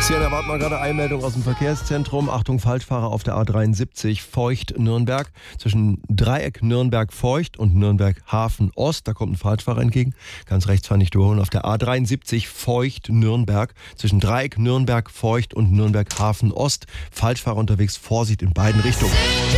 Christian, erwarten wir gerade Einmeldung aus dem Verkehrszentrum. Achtung, Falschfahrer auf der A73 Feucht-Nürnberg. Zwischen Dreieck Nürnberg-Feucht und Nürnberg-Hafen-Ost. Da kommt ein Falschfahrer entgegen. Ganz rechts fahren, nicht überholen. Auf der A73 Feucht-Nürnberg. Zwischen Dreieck Nürnberg-Feucht und Nürnberg-Hafen-Ost. Falschfahrer unterwegs. Vorsicht in beiden Richtungen.